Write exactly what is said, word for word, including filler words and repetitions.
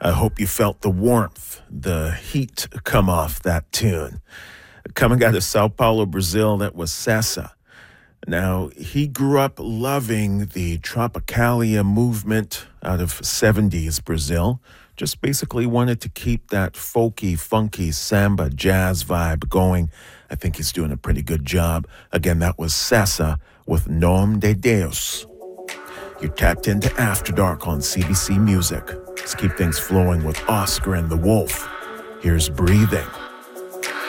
I hope you felt the warmth, the heat come off that tune. Coming out of Sao Paulo, Brazil, that was Sessa. Now, he grew up loving the Tropicalia movement out of seventies Brazil. Just basically wanted to keep that folky, funky samba jazz vibe going. I think he's doing a pretty good job. Again, that was Sessa with Nome de Deus. You're tapped into After Dark on C B C Music. Let's keep things flowing with Oscar and the Wolf. Here's Breathing.